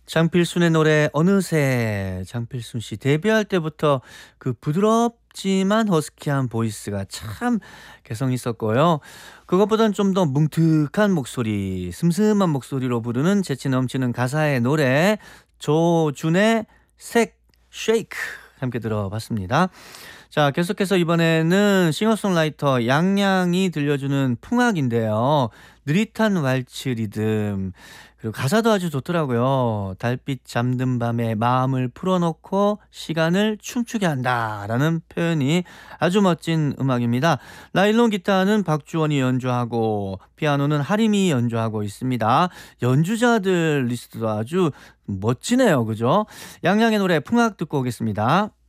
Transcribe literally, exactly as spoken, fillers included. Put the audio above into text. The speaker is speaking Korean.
장필순의 노래 어느새. 장필순 씨 데뷔할 때부터 그 부드럽지만 허스키한 보이스가 참 개성 있었고요. 그것보단 좀 더 뭉툭한 목소리, 슴슴한 목소리로 부르는 재치 넘치는 가사의 노래 조준의 색 쉐이크 함께 들어봤습니다. 자, 계속해서 이번에는 싱어송라이터 양양이 들려주는 풍악인데요. 느릿한 왈츠 리듬. 그리고 가사도 아주 좋더라고요. 달빛 잠든 밤에 마음을 풀어놓고 시간을 춤추게 한다라는 표현이 아주 멋진 음악입니다. 나일론 기타는 박주원이 연주하고 피아노는 하림이 연주하고 있습니다. 연주자들 리스트도 아주 멋지네요. 그죠? 양양의 노래 풍악 듣고 오겠습니다.